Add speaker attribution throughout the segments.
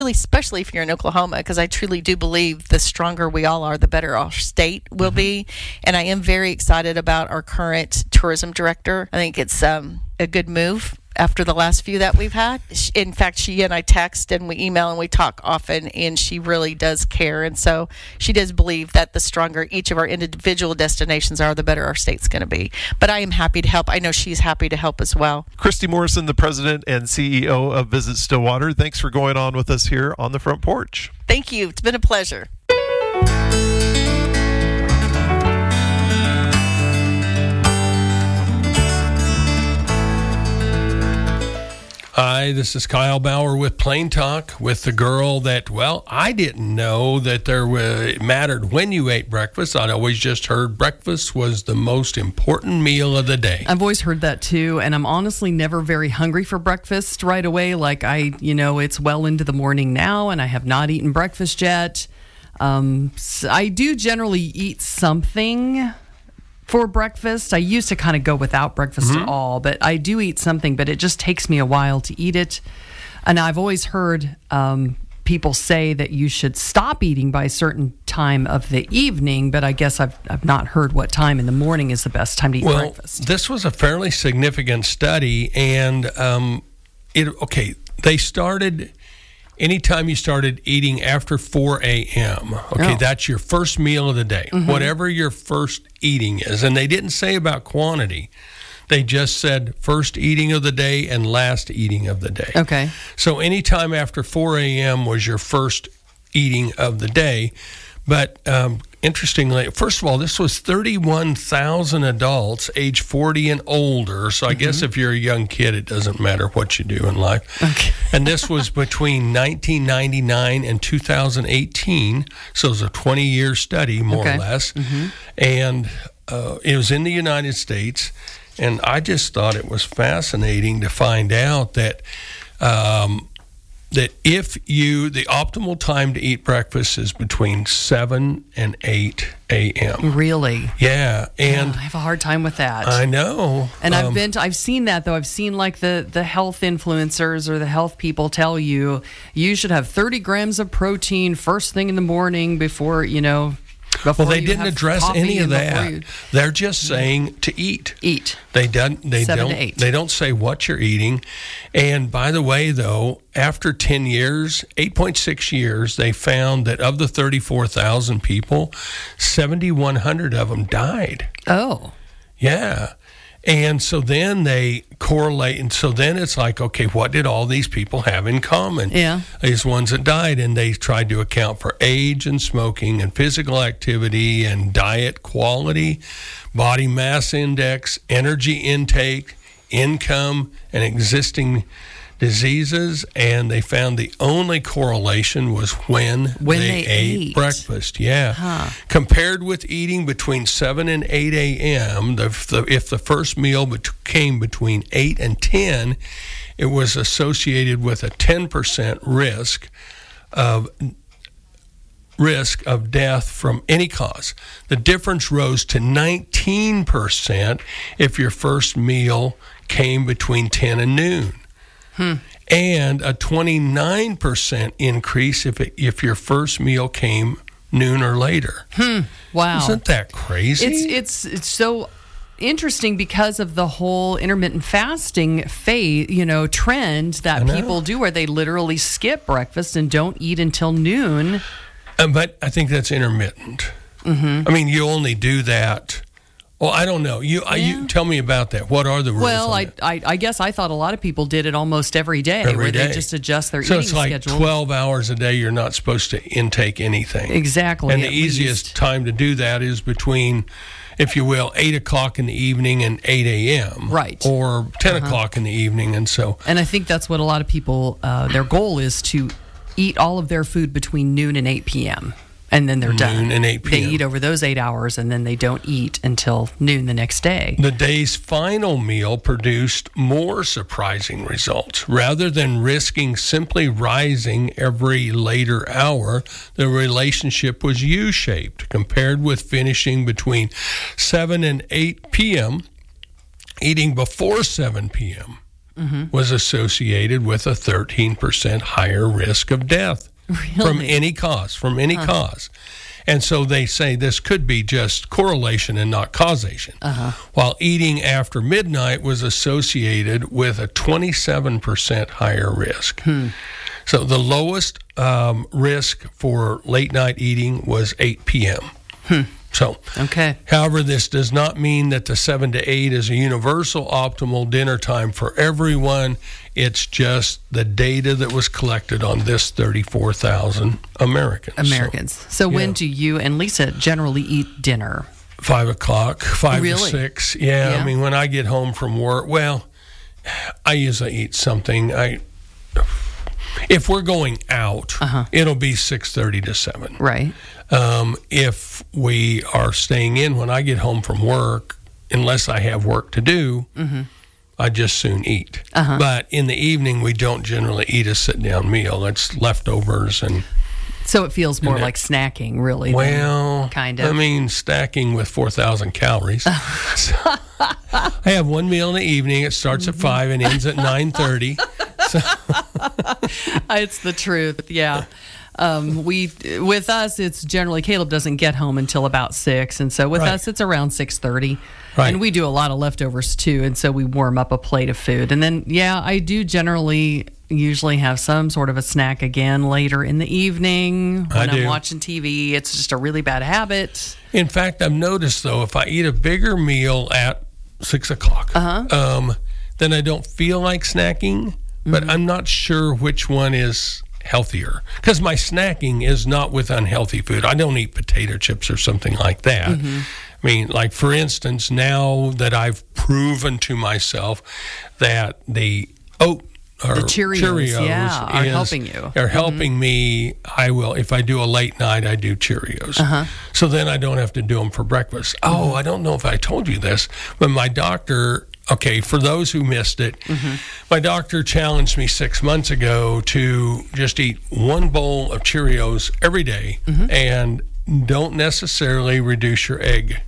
Speaker 1: especially if you're in Oklahoma, because I truly do believe the stronger we all are, the better our state will be. And I am very excited about our current tourism director. I think it's a good move after the last few that we've had. In fact, she and I text and we email and we talk often, and she really does care. And so she does believe that the stronger each of our individual destinations are, the better our state's going to be. But I am happy to help. I know she's happy to help as well.
Speaker 2: Christy Morrison, the president and CEO of Visit Stillwater, thanks for going on with us here on the Front Porch.
Speaker 1: Thank you. It's been a pleasure.
Speaker 3: Hi, this is Kyle Bauer with Plain Talk with the girl that, well, I didn't know that it mattered when you ate breakfast. I'd always just heard breakfast was the most important meal of the day.
Speaker 4: I've always heard that too, and I'm honestly never very hungry for breakfast right away. Like it's well into the morning now, and I have not eaten breakfast yet. So I do generally eat something for breakfast. I used to kind of go without breakfast at all, but I do eat something, but it just takes me a while to eat it. And I've always heard people say that you should stop eating by a certain time of the evening, but I guess I've not heard what time in the morning is the best time to eat breakfast.
Speaker 3: This was a fairly significant study, and they started anytime you started eating after 4 a.m., that's your first meal of the day, whatever your first eating is. And they didn't say about quantity. They just said first eating of the day and last eating of the day.
Speaker 4: Okay.
Speaker 3: So anytime after 4 a.m. was your first eating of the day. But interestingly, first of all, this was 31,000 adults age 40 and older. So I guess if you're a young kid, it doesn't matter what you do in life.
Speaker 4: Okay.
Speaker 3: And this was between 1999 and 2018. So it was a 20-year study, more or less. And it was in the United States. And I just thought it was fascinating to find out that that the optimal time to eat breakfast is between 7 and 8 a.m.
Speaker 4: Really?
Speaker 3: Yeah. And
Speaker 4: I have a hard time with that.
Speaker 3: I know.
Speaker 4: And I've seen that though. I've seen like the health influencers or the health people tell you should have 30 grams of protein first thing in the morning before,
Speaker 3: well, they didn't address any of that. They're just saying to eat.
Speaker 4: Eat.
Speaker 3: They don't say what you're eating. And by the way, though, after 10 years, 8.6 years, they found that of the 34,000 people, 7,100 of them died.
Speaker 4: Oh.
Speaker 3: Yeah. And so then they correlate, and so then it's like, okay, what did all these people have in common?
Speaker 4: Yeah.
Speaker 3: These ones that died, and they tried to account for age and smoking and physical activity and diet quality, body mass index, energy intake, income, and existing diseases, and they found the only correlation was when they ate breakfast. Yeah. Compared with eating between 7 and 8 a.m., if the first meal came between 8 and 10, it was associated with a 10% risk of death from any cause. The difference rose to 19% if your first meal came between 10 and noon. And a 29% increase if your first meal came noon or later.
Speaker 4: Wow.
Speaker 3: Isn't that crazy?
Speaker 4: It's so interesting because of the whole intermittent fasting trend that people do, where they literally skip breakfast and don't eat until noon.
Speaker 3: But I think that's intermittent. I mean, you only do that. Well, I don't know. You tell me about that. What are the rules?
Speaker 4: Well, I guess I thought a lot of people did it almost every day, they just adjust their eating schedule. So it's like 12
Speaker 3: hours a day you're not supposed to intake anything.
Speaker 4: Exactly.
Speaker 3: And the easiest time to do that is between, if you will, 8 o'clock in the evening and 8 a.m.
Speaker 4: Right.
Speaker 3: Or 10 o'clock in the evening. And
Speaker 4: I think that's what a lot of people, their goal is to eat all of their food between noon and 8 p.m., and then they're done.
Speaker 3: Noon and 8 p.m.
Speaker 4: They eat over those 8 hours, and then they don't eat until noon the next day.
Speaker 3: The day's final meal produced more surprising results. Rather than risking simply rising every later hour, the relationship was U-shaped. Compared with finishing between 7 and 8 p.m., eating before 7 p.m., was associated with a 13% higher risk of death from any cause, cause. And so they say this could be just correlation and not causation. While eating after midnight was associated with a 27% higher risk. So the lowest risk for late night eating was 8 p.m. So, however, this does not mean that the 7 to 8 is a universal optimal dinner time for everyone. It's just the data that was collected on this 34,000 Americans.
Speaker 4: So when do you and Lisa generally eat dinner?
Speaker 3: 5 o'clock, 5
Speaker 4: Really?
Speaker 3: to 6. Yeah, I mean, when I get home from work, well, I usually eat something. If we're going out, it'll be 6:30 to 7.
Speaker 4: Right.
Speaker 3: If we are staying in, when I get home from work, unless I have work to do, I just soon eat. But in the evening, we don't generally eat a sit-down meal. It's leftovers. And
Speaker 4: so it feels more like snacking, really.
Speaker 3: Well,
Speaker 4: kind of.
Speaker 3: I mean, stacking with 4,000 calories. So, I have one meal in the evening. It starts at 5 and ends at 9:30.
Speaker 4: It's the truth, yeah. With us, it's generally Caleb doesn't get home until about 6, and so with us, it's around 6:30.
Speaker 3: Right.
Speaker 4: And we do a lot of leftovers too, and so we warm up a plate of food, and then I do usually have some sort of a snack again later in the evening when I'm watching TV. It's just a really bad habit.
Speaker 3: In fact, I've noticed though, if I eat a bigger meal at 6 o'clock, then I don't feel like snacking. But I'm not sure which one is healthier, because my snacking is not with unhealthy food. I don't eat potato chips or something like that. I mean, like for instance, now that I've proven to myself that the oat or
Speaker 4: the Cheerios are helping you.
Speaker 3: Are helping me. I will, if I do a late night, I do Cheerios. So then I don't have to do them for breakfast. Oh, I don't know if I told you this, but my doctor. Okay, for those who missed it, my doctor challenged me 6 months ago to just eat one bowl of Cheerios every day and don't necessarily reduce your egg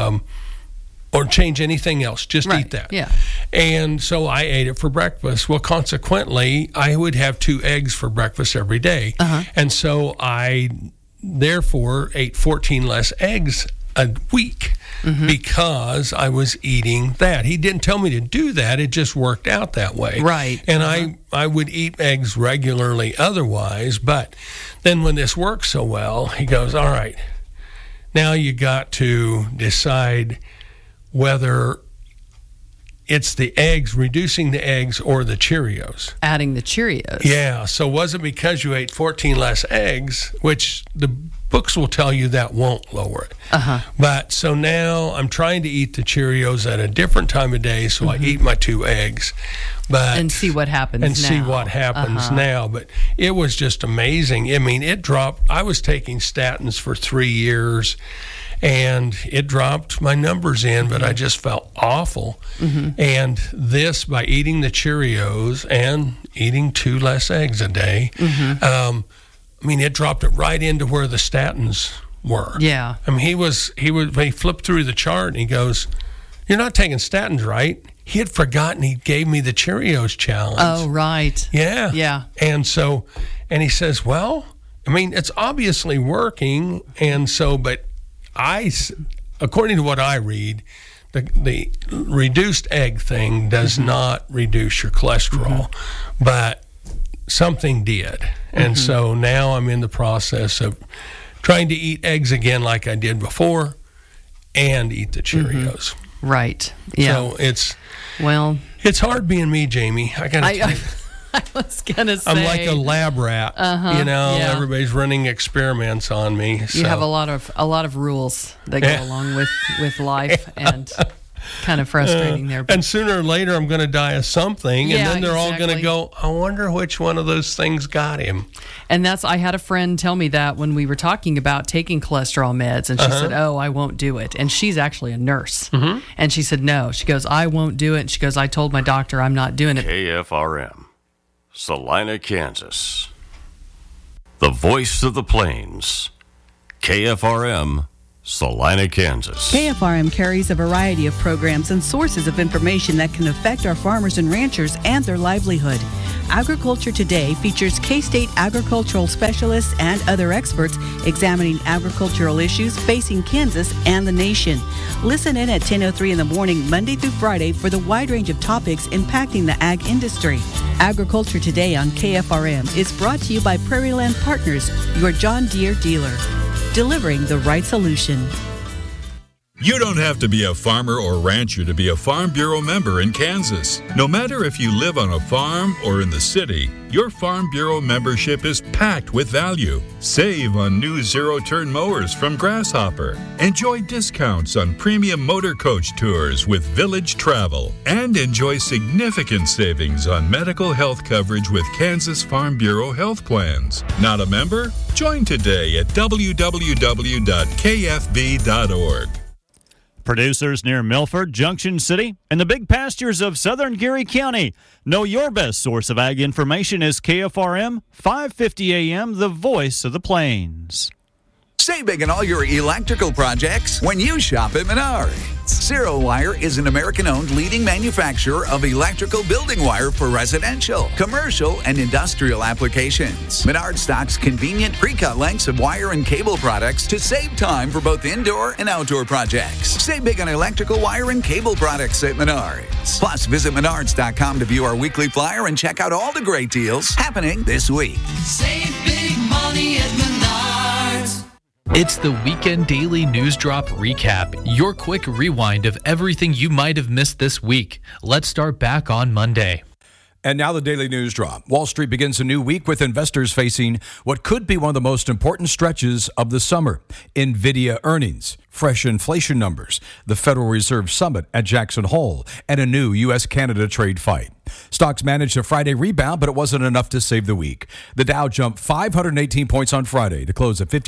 Speaker 3: or change anything else. Just eat that.
Speaker 4: Yeah.
Speaker 3: And so I ate it for breakfast. Well, consequently, I would have 2 eggs for breakfast every day. And so I therefore ate 14 less eggs a week because I was eating that. He didn't tell me to do that. It just worked out that way.
Speaker 4: Right.
Speaker 3: And I would eat eggs regularly otherwise, but then when this works so well, he goes, all right, now you got to decide whether it's the eggs, reducing the eggs, or the Cheerios.
Speaker 4: Adding the Cheerios.
Speaker 3: Yeah. So was it because you ate 14 less eggs, which the books will tell you that won't lower it. But so now I'm trying to eat the Cheerios at a different time of day, so I eat my 2 eggs. And
Speaker 4: see what happens
Speaker 3: now. But it was just amazing. I mean, it dropped. I was taking statins for 3 years, and it dropped my numbers in, but I just felt awful. And this, by eating the Cheerios and eating 2 less eggs a day, I mean, it dropped it right into where the statins were.
Speaker 4: Yeah.
Speaker 3: I mean, he flipped through the chart and he goes, "You're not taking statins, right?" He had forgotten he gave me the Cheerios challenge.
Speaker 4: Oh, right.
Speaker 3: Yeah.
Speaker 4: Yeah.
Speaker 3: And he says, well, I mean, it's obviously working. And so, but according to what I read, the reduced egg thing does not reduce your cholesterol, but something did. And so now I'm in the process of trying to eat eggs again like I did before and eat the Cheerios.
Speaker 4: Right. Yeah.
Speaker 3: So it's hard being me, Jamie. I
Speaker 4: was gonna say
Speaker 3: I'm like a lab rat. Everybody's running experiments on me.
Speaker 4: You have a lot of rules that go along with life, and kind of frustrating there.
Speaker 3: And sooner or later, I'm going to die of something, and then they're all going to go, I wonder which one of those things got him.
Speaker 4: And I had a friend tell me that when we were talking about taking cholesterol meds, and she said, oh, I won't do it. And she's actually a nurse. And she said, no. She goes, I won't do it. And she goes, I told my doctor I'm not doing it.
Speaker 5: KFRM, Salina, Kansas. The voice of the plains. KFRM, Salina, Kansas.
Speaker 6: KFRM carries a variety of programs and sources of information that can affect our farmers and ranchers and their livelihood. Agriculture Today features K-State agricultural specialists and other experts examining agricultural issues facing Kansas and the nation. Listen in at 10:03 in the morning, Monday through Friday, for the wide range of topics impacting the ag industry. Agriculture Today on KFRM is brought to you by Prairie Land Partners, your John Deere dealer. Delivering the right solution.
Speaker 7: You don't have to be a farmer or rancher to be a Farm Bureau member in Kansas. No matter if you live on a farm or in the city, your Farm Bureau membership is packed with value. Save on new zero-turn mowers from Grasshopper. Enjoy discounts on premium motor coach tours with Village Travel. And enjoy significant savings on medical health coverage with Kansas Farm Bureau health plans. Not a member? Join today at www.kfb.org.
Speaker 8: Producers near Milford, Junction City, and the big pastures of southern Geary County. Know your best source of ag information is KFRM 550 AM, the voice of the plains.
Speaker 9: Save big on all your electrical projects when you shop at Menards. Zero Wire is an American-owned leading manufacturer of electrical building wire for residential, commercial, and industrial applications. Menards stocks convenient pre-cut lengths of wire and cable products to save time for both indoor and outdoor projects. Save big on electrical wire and cable products at Menards. Plus, visit Menards.com to view our weekly flyer and check out all the great deals happening this week.
Speaker 10: Save big money at Menards. It's the Weekend Daily News Drop Recap, your quick rewind of everything you might have missed this week. Let's start back on Monday.
Speaker 11: And now the Daily News Drop. Wall Street begins a new week with investors facing what could be one of the most important stretches of the summer. NVIDIA earnings, fresh inflation numbers, the Federal Reserve Summit at Jackson Hole, and a new U.S.-Canada trade fight. Stocks managed a Friday rebound, but it wasn't enough to save the week. The Dow jumped 518 points on Friday to close at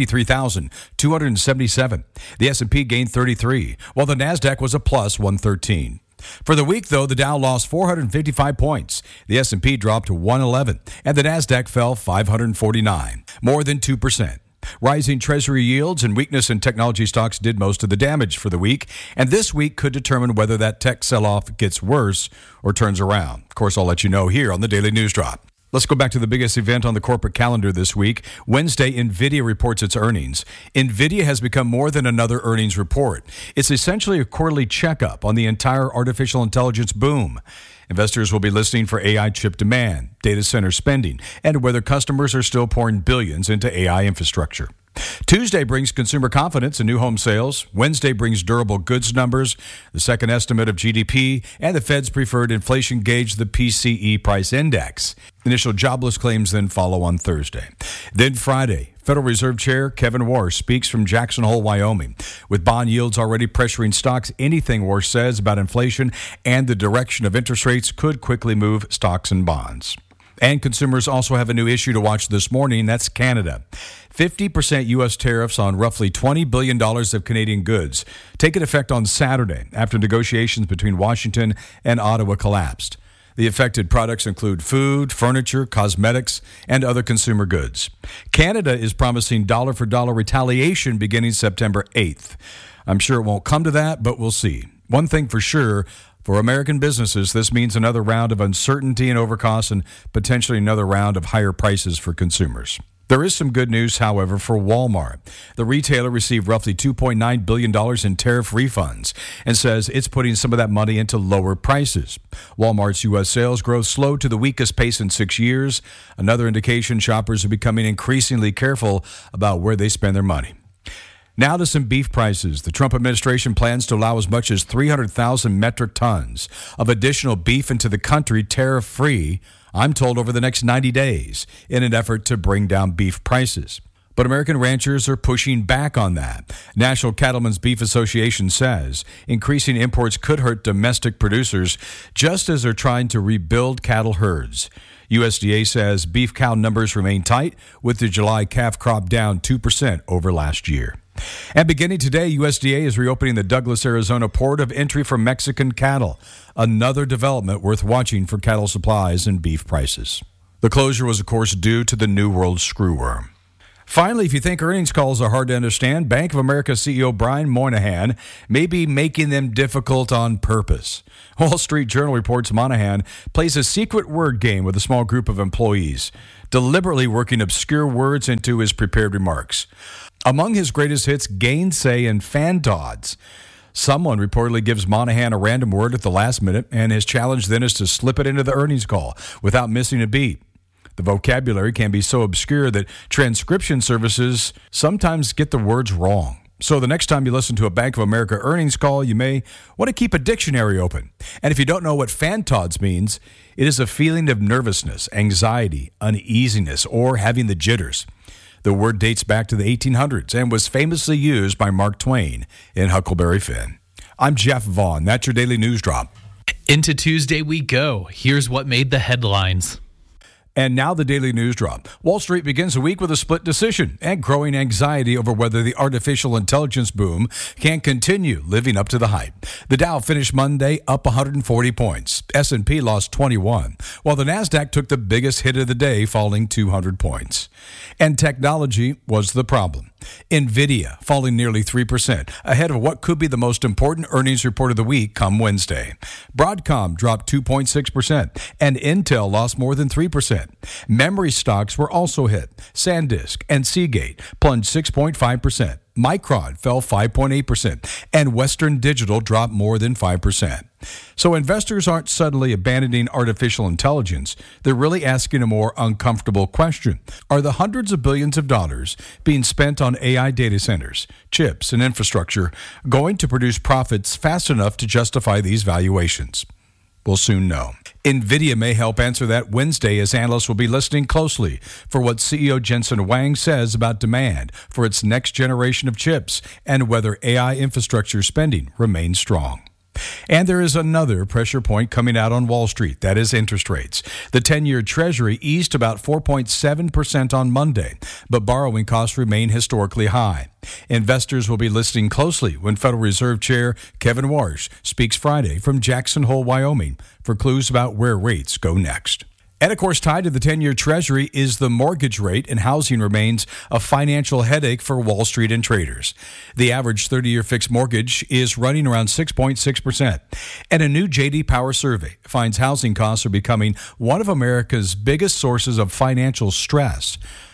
Speaker 11: 53,277. The S&P gained 33, while the Nasdaq was a plus 113. For the week, though, the Dow lost 455 points. The S&P dropped to 111, and the Nasdaq fell 549, more than 2%. Rising Treasury yields and weakness in technology stocks did most of the damage for the week, and this week could determine whether that tech sell-off gets worse or turns around. Of course, I'll let you know here on the Daily News Drop. Let's go back to the biggest event on the corporate calendar this week. Wednesday, NVIDIA reports its earnings. NVIDIA has become more than another earnings report. It's essentially a quarterly checkup on the entire artificial intelligence boom. Investors will be listening for AI chip demand, data center spending, and whether customers are still pouring billions into AI infrastructure. Tuesday brings consumer confidence and new home sales. Wednesday brings durable goods numbers, the second estimate of GDP, and the Fed's preferred inflation gauge, the PCE price index. Initial jobless claims then follow on Thursday. Then Friday, Federal Reserve Chair Kevin Warsh speaks from Jackson Hole, Wyoming. With bond yields already pressuring stocks, anything Warsh says about inflation and the direction of interest rates could quickly move stocks and bonds. And consumers also have a new issue to watch this morning. That's Canada. 50% U.S. tariffs on roughly $20 billion of Canadian goods take effect on Saturday after negotiations between Washington and Ottawa collapsed. The affected products include food, furniture, cosmetics, and other consumer goods. Canada is promising dollar-for-dollar retaliation beginning September 8th. I'm sure it won't come to that, but we'll see. One thing for sure, for American businesses, this means another round of uncertainty and overcosts and potentially another round of higher prices for consumers. There is some good news, however, for Walmart. The retailer received roughly $2.9 billion in tariff refunds and says it's putting some of that money into lower prices. Walmart's U.S. sales growth slowed to the weakest pace in 6 years. Another indication shoppers are becoming increasingly careful about where they spend their money. Now to some beef prices. The Trump administration plans to allow as much as 300,000 metric tons of additional beef into the country tariff-free, I'm told, over the next 90 days in an effort to bring down beef prices. But American ranchers are pushing back on that. National Cattlemen's Beef Association says increasing imports could hurt domestic producers just as they're trying to rebuild cattle herds. USDA says beef cow numbers remain tight, with the July calf crop down 2% over last year. And beginning today, USDA is reopening the Douglas, Arizona port of entry for Mexican cattle, another development worth watching for cattle supplies and beef prices. The closure was, of course, due to the New World screwworm. Finally, if you think earnings calls are hard to understand, Bank of America CEO Brian Moynihan may be making them difficult on purpose. Wall Street Journal reports Moynihan plays a secret word game with a small group of employees, deliberately working obscure words into his prepared remarks. Among his greatest hits, gainsay and fantods. Someone reportedly gives Moynihan a random word at the last minute, and his challenge then is to slip it into the earnings call without missing a beat. The vocabulary can be so obscure that transcription services sometimes get the words wrong. So the next time you listen to a Bank of America earnings call, you may want to keep a dictionary open. And if you don't know what fantods means, it is a feeling of nervousness, anxiety, uneasiness, or having the jitters. The word dates back to the 1800s and was famously used by Mark Twain in Huckleberry Finn. I'm Jeff Vaughn. That's your Daily News Drop.
Speaker 10: Into Tuesday we go. Here's what made the headlines.
Speaker 11: And now the Daily News Drop. Wall Street begins the week with a split decision and growing anxiety over whether the artificial intelligence boom can continue living up to the hype. The Dow finished Monday up 140 points. S&P lost 21, while the Nasdaq took the biggest hit of the day, falling 200 points. And technology was the problem. NVIDIA falling nearly 3%, ahead of what could be the most important earnings report of the week come Wednesday. Broadcom dropped 2.6%, and Intel lost more than 3%. Memory stocks were also hit. SanDisk and Seagate plunged 6.5%. Micron fell 5.8%, and Western Digital dropped more than 5%. So investors aren't suddenly abandoning artificial intelligence. They're really asking a more uncomfortable question. Are the hundreds of billions of dollars being spent on AI data centers, chips, and infrastructure going to produce profits fast enough to justify these valuations? We'll soon know. NVIDIA may help answer that Wednesday, as analysts will be listening closely for what CEO Jensen Huang says about demand for its next generation of chips and whether AI infrastructure spending remains strong. And there is another pressure point coming out on Wall Street, that is interest rates. The 10-year Treasury eased about 4.7% on Monday, but borrowing costs remain historically high. Investors will be listening closely when Federal Reserve Chair Kevin Warsh speaks Friday from Jackson Hole, Wyoming, for clues about where rates go next. And of course, tied to the 10-year Treasury is the mortgage rate, and housing remains a financial headache for Wall Street and traders. The average 30-year fixed mortgage is running around 6.6%. And a new J.D. Power survey finds housing costs are becoming one of America's biggest sources of financial stress.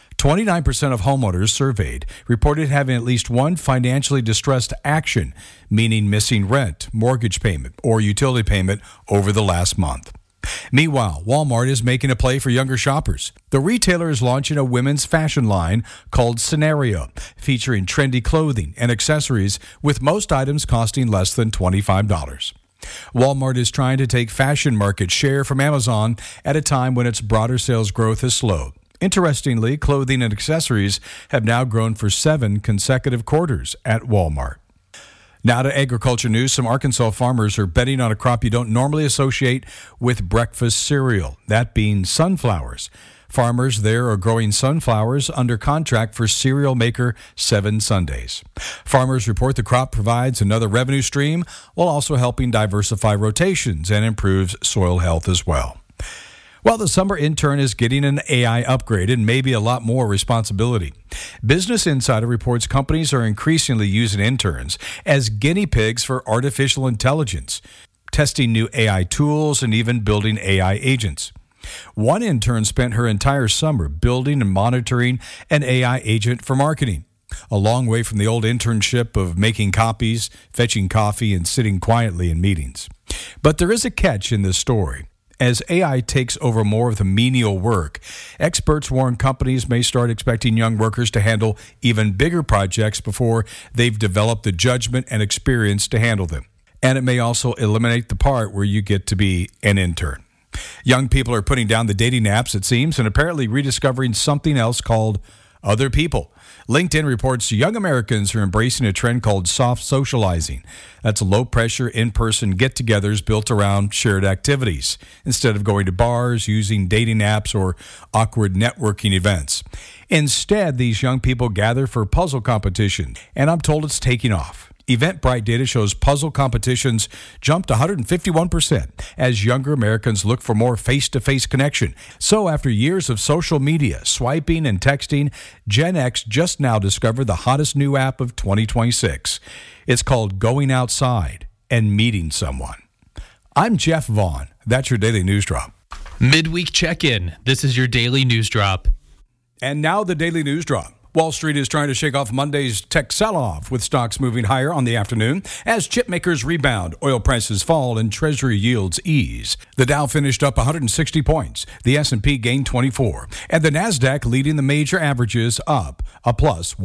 Speaker 11: 29% of homeowners surveyed reported having at least one financially distressed action, meaning missing rent, mortgage payment, or utility payment over the last month. Meanwhile, Walmart is making a play for younger shoppers. The retailer is launching a women's fashion line called Scenario, featuring trendy clothing and accessories, with most items costing less than $25. Walmart is trying to take fashion market share from Amazon at a time when its broader sales growth has slowed. Interestingly, clothing and accessories have now grown for 7 consecutive quarters at Walmart. Now to agriculture news. Some Arkansas farmers are betting on a crop you don't normally associate with breakfast cereal, that being sunflowers. Farmers there are growing sunflowers under contract for cereal maker 7 Sundays. Farmers report the crop provides another revenue stream while also helping diversify rotations and improves soil health as well. Well, the summer intern is getting an AI upgrade and maybe a lot more responsibility. Business Insider reports companies are increasingly using interns as guinea pigs for artificial intelligence, testing new AI tools and even building AI agents. One intern spent her entire summer building and monitoring an AI agent for marketing. A long way from the old internship of making copies, fetching coffee, and sitting quietly in meetings. But there is a catch in this story. As AI takes over more of the menial work, experts warn companies may start expecting young workers to handle even bigger projects before they've developed the judgment and experience to handle them. And it may also eliminate the part where you get to be an intern. Young people are putting down the dating apps, it seems, and apparently rediscovering something else called other people. LinkedIn reports young Americans are embracing a trend called soft socializing. That's low-pressure, in-person get-togethers built around shared activities, instead of going to bars, using dating apps, or awkward networking events. Instead, these young people gather for puzzle competition, and I'm told it's taking off. Eventbrite data shows puzzle competitions jumped 151% as younger Americans look for more face-to-face connection. So after years of social media, swiping, and texting, Gen X just now discovered the hottest new app of 2026. It's called Going Outside and Meeting Someone. I'm Jeff Vaughn. That's your Daily News Drop.
Speaker 10: Midweek check-in. This is your Daily News Drop.
Speaker 11: And now the Daily News Drop. Wall Street is trying to shake off Monday's tech sell-off, with stocks moving higher on the afternoon as chip makers rebound, oil prices fall, and Treasury yields ease. The Dow finished up 160 points. The S&P gained 24, and the Nasdaq leading the major averages up a plus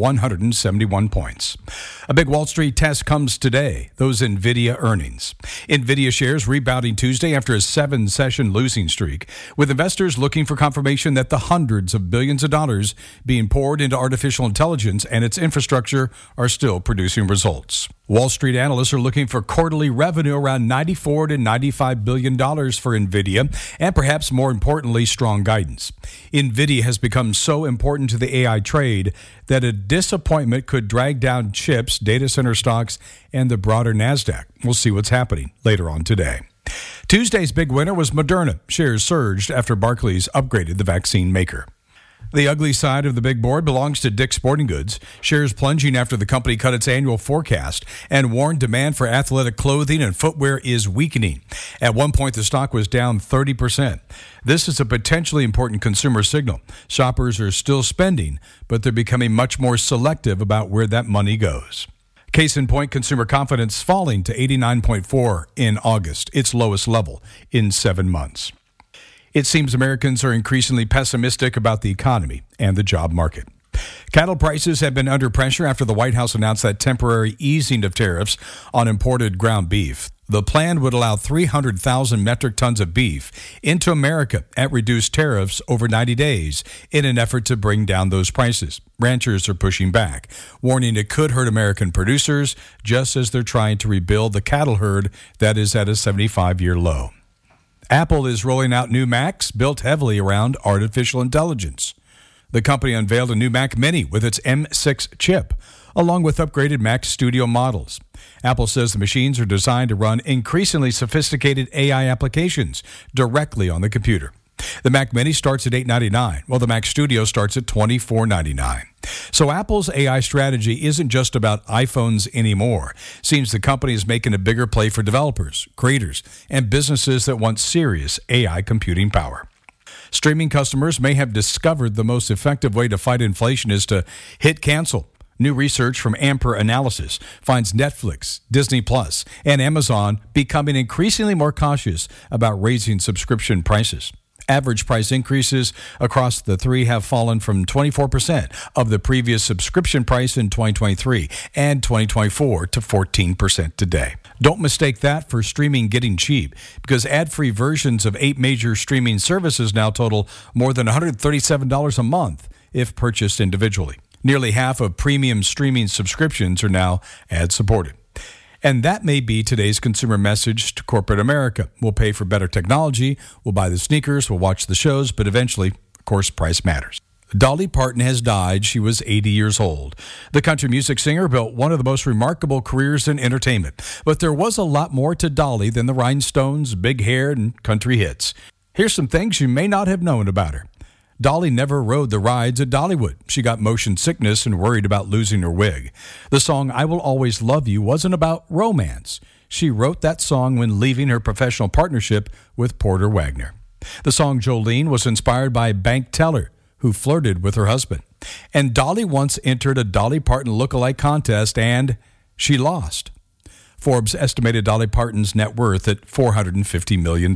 Speaker 11: 171 points. A big Wall Street test comes today, those NVIDIA earnings. NVIDIA shares rebounding Tuesday after a 7-session losing streak, with investors looking for confirmation that the hundreds of billions of dollars being poured into artificial intelligence and its infrastructure are still producing results. Wall Street analysts are looking for quarterly revenue around $94 to $95 billion for NVIDIA, and perhaps more importantly, strong guidance. NVIDIA has become so important to the AI trade that a disappointment could drag down chips, data center stocks, and the broader Nasdaq. We'll see what's happening later on today. Tuesday's big winner was Moderna. Shares surged after Barclays upgraded the vaccine maker. The ugly side of the big board belongs to Dick's Sporting Goods. Shares plunging after the company cut its annual forecast and warned demand for athletic clothing and footwear is weakening. At one point, the stock was down 30%. This is a potentially important consumer signal. Shoppers are still spending, but they're becoming much more selective about where that money goes. Case in point, consumer confidence falling to 89.4 in August, its lowest level in 7 months. It seems Americans are increasingly pessimistic about the economy and the job market. Cattle prices have been under pressure after the White House announced that temporary easing of tariffs on imported ground beef. The plan would allow 300,000 metric tons of beef into America at reduced tariffs over 90 days in an effort to bring down those prices. Ranchers are pushing back, warning it could hurt American producers just as they're trying to rebuild the cattle herd that is at a 75-year low. Apple is rolling out new Macs built heavily around artificial intelligence. The company unveiled a new Mac Mini with its M6 chip, along with upgraded Mac Studio models. Apple says the machines are designed to run increasingly sophisticated AI applications directly on the computer. The Mac Mini starts at $899, while the Mac Studio starts at $2499. So Apple's AI strategy isn't just about iPhones anymore. Seems the company is making a bigger play for developers, creators, and businesses that want serious AI computing power. Streaming customers may have discovered the most effective way to fight inflation is to hit cancel. New research from Ampere Analysis finds Netflix, Disney Plus, and Amazon becoming increasingly more cautious about raising subscription prices. Average price increases across the three have fallen from 24% of the previous subscription price in 2023 and 2024 to 14% today. Don't mistake that for streaming getting cheap, because ad-free versions of 8 major streaming services now total more than $137 a month if purchased individually. Nearly half of premium streaming subscriptions are now ad-supported. And that may be today's consumer message to corporate America. We'll pay for better technology, we'll buy the sneakers, we'll watch the shows, but eventually, of course, price matters. Dolly Parton has died. She was 80 years old. The country music singer built one of the most remarkable careers in entertainment. But there was a lot more to Dolly than the rhinestones, big hair, and country hits. Here's some things you may not have known about her. Dolly never rode the rides at Dollywood. She got motion sickness and worried about losing her wig. The song I Will Always Love You wasn't about romance. She wrote that song when leaving her professional partnership with Porter Wagner. The song Jolene was inspired by a bank teller who flirted with her husband. And Dolly once entered a Dolly Parton lookalike contest, and she lost. Forbes estimated Dolly Parton's net worth at $450 million.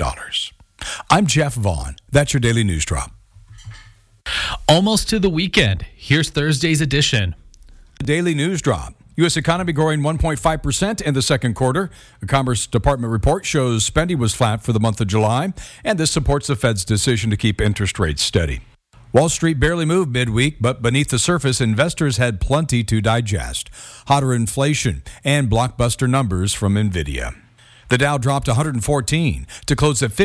Speaker 11: I'm Jeff Vaughn. That's your Daily News Drop.
Speaker 10: Almost to the weekend. Here's Thursday's edition.
Speaker 11: Daily News Drop. U.S. economy growing 1.5% in the second quarter. A Commerce Department report shows spending was flat for the month of July, and this supports the Fed's decision to keep interest rates steady. Wall Street barely moved midweek, but beneath the surface, investors had plenty to digest. Hotter inflation and blockbuster numbers from NVIDIA. The Dow dropped 114 to close at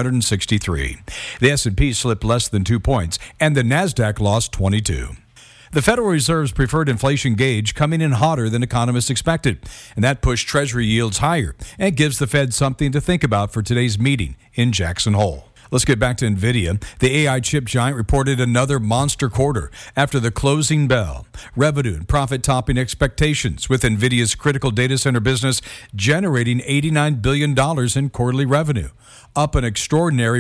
Speaker 11: 53,463. The S&P slipped less than 2 points, and the Nasdaq lost 22. The Federal Reserve's preferred inflation gauge coming in hotter than economists expected, and that pushed Treasury yields higher and gives the Fed something to think about for today's meeting in Jackson Hole. Let's get back to NVIDIA. The AI chip giant reported another monster quarter after the closing bell. Revenue and profit topping expectations, with NVIDIA's critical data center business generating $89 billion in quarterly revenue, up an extraordinary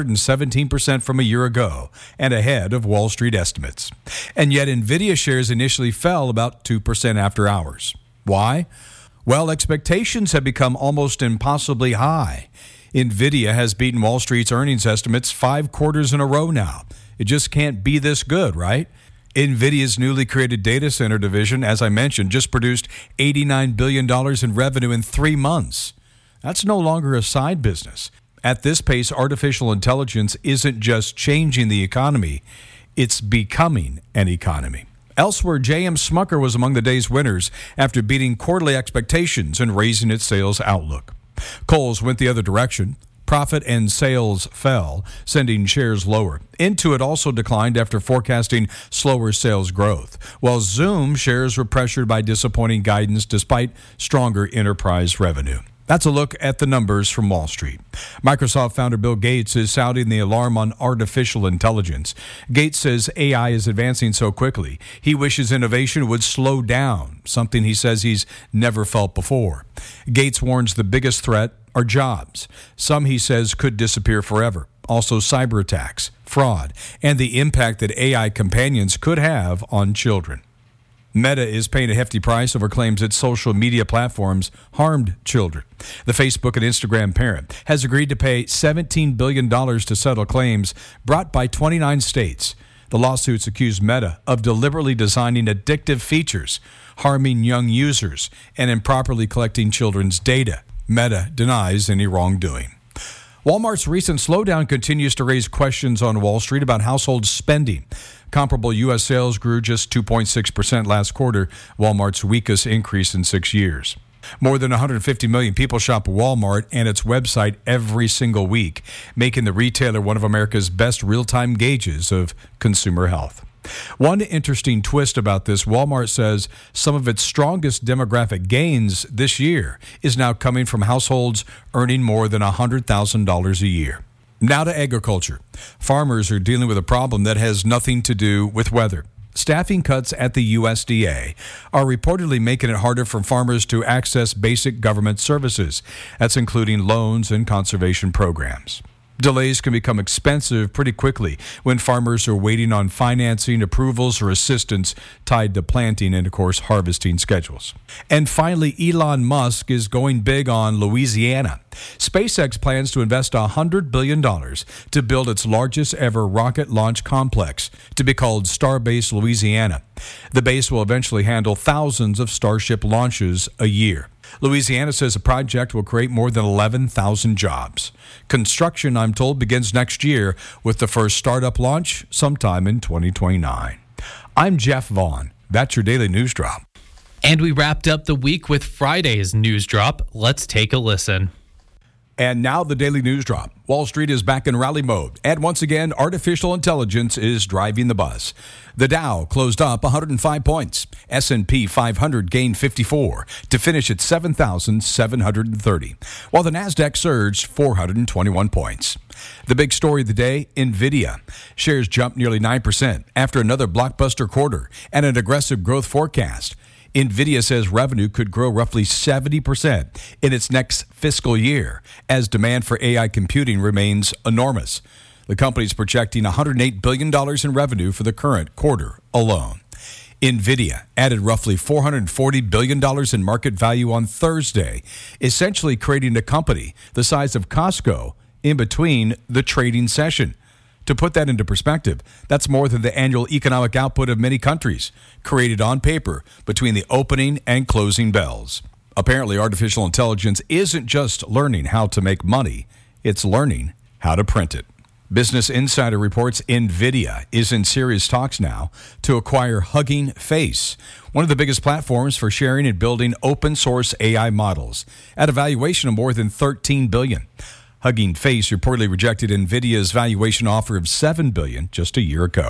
Speaker 11: 117% from a year ago and ahead of Wall Street estimates. And yet NVIDIA shares initially fell about 2% after hours. Why? Well, expectations have become almost impossibly high. NVIDIA has beaten Wall Street's earnings estimates 5 quarters in a row now. It just can't be this good, right? NVIDIA's newly created data center division, as I mentioned, just produced $89 billion in revenue in 3 months. That's no longer a side business. At this pace, artificial intelligence isn't just changing the economy, it's becoming an economy. Elsewhere, J.M. Smucker was among the day's winners after beating quarterly expectations and raising its sales outlook. Kohl's went the other direction. Profit and sales fell, sending shares lower. Intuit also declined after forecasting slower sales growth, while Zoom shares were pressured by disappointing guidance despite stronger enterprise revenue. That's a look at the numbers from Wall Street. Microsoft founder Bill Gates is sounding the alarm on artificial intelligence. Gates says AI is advancing so quickly, he wishes innovation would slow down, something he says he's never felt before. Gates warns the biggest threat are jobs. Some, he says, could disappear forever. Also cyber attacks, fraud, and the impact that AI companions could have on children. Meta is paying a hefty price over claims its social media platforms harmed children. The Facebook and Instagram parent has agreed to pay $17 billion to settle claims brought by 29 states. The lawsuits accuse Meta of deliberately designing addictive features, harming young users, and improperly collecting children's data. Meta denies any wrongdoing. Walmart's recent slowdown continues to raise questions on Wall Street about household spending. Comparable U.S. sales grew just 2.6% last quarter, Walmart's weakest increase in 6 years. More than 150 million people shop Walmart and its website every single week, making the retailer one of America's best real-time gauges of consumer health. One interesting twist about this, Walmart says some of its strongest demographic gains this year is now coming from households earning more than $100,000 a year. Now to agriculture. Farmers are dealing with a problem that has nothing to do with weather. Staffing cuts at the USDA are reportedly making it harder for farmers to access basic government services. That's including loans and conservation programs. Delays can become expensive pretty quickly when farmers are waiting on financing, approvals, or assistance tied to planting and, of course, harvesting schedules. And finally, Elon Musk is going big on Louisiana. SpaceX plans to invest $100 billion to build its largest ever rocket launch complex, to be called Starbase Louisiana. The base will eventually handle thousands of Starship launches a year. Louisiana says the project will create more than 11,000 jobs. Construction, I'm told, begins next year with the first startup launch sometime in 2029. I'm Jeff Vaughn. That's your Daily News Drop.
Speaker 10: And we wrapped up the week with Friday's News Drop. Let's take a listen.
Speaker 11: And now the Daily News Drop. Wall Street is back in rally mode. And once again, artificial intelligence is driving the bus. The Dow closed up 105 points. S&P 500 gained 54 to finish at 7,730, while the Nasdaq surged 421 points. The big story of the day, NVIDIA. Shares jumped nearly 9% after another blockbuster quarter and an aggressive growth forecast. NVIDIA says revenue could grow roughly 70% in its next fiscal year as demand for AI computing remains enormous. The company is projecting $108 billion in revenue for the current quarter alone. NVIDIA added roughly $440 billion in market value on Thursday, essentially creating a company the size of Costco in between the trading session. To put that into perspective, that's more than the annual economic output of many countries, created on paper between the opening and closing bells. Apparently, artificial intelligence isn't just learning how to make money, it's learning how to print it. Business Insider reports NVIDIA is in serious talks now to acquire Hugging Face, one of the biggest platforms for sharing and building open-source AI models, at a valuation of more than $13 billion. Hugging Face reportedly rejected NVIDIA's valuation offer of $7 billion just a year ago.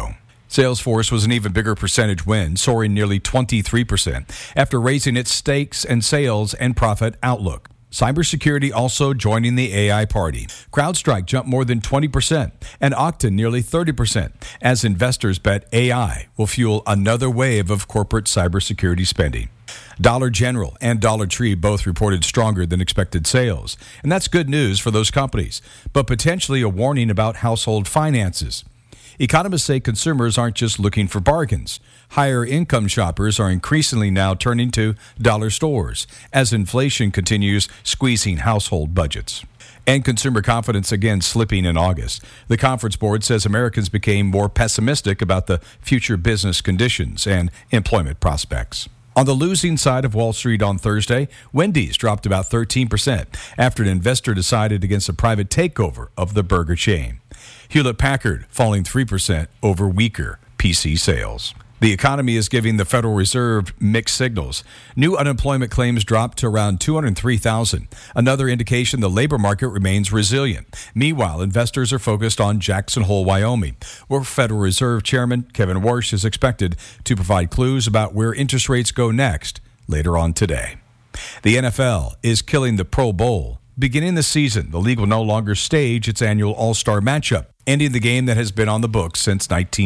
Speaker 11: Salesforce was an even bigger percentage win, soaring nearly 23% after raising its stakes and sales and profit outlook. Cybersecurity also joining the AI party. CrowdStrike jumped more than 20% and Okta nearly 30% as investors bet AI will fuel another wave of corporate cybersecurity spending. Dollar General and Dollar Tree both reported stronger than expected sales, and that's good news for those companies, but potentially a warning about household finances. Economists say consumers aren't just looking for bargains. Higher income shoppers are increasingly now turning to dollar stores as inflation continues squeezing household budgets. And consumer confidence again slipping in August. The Conference Board says Americans became more pessimistic about the future business conditions and employment prospects. On the losing side of Wall Street on Thursday, Wendy's dropped about 13% after an investor decided against a private takeover of the burger chain. Hewlett-Packard falling 3% over weaker PC sales. The economy is giving the Federal Reserve mixed signals. New unemployment claims dropped to around 203,000, another indication the labor market remains resilient. Meanwhile, investors are focused on Jackson Hole, Wyoming, where Federal Reserve Chairman Kevin Warsh is expected to provide clues about where interest rates go next later on today. The NFL is killing the Pro Bowl. Beginning the season, the league will no longer stage its annual All-Star matchup, ending the game that has been on the books since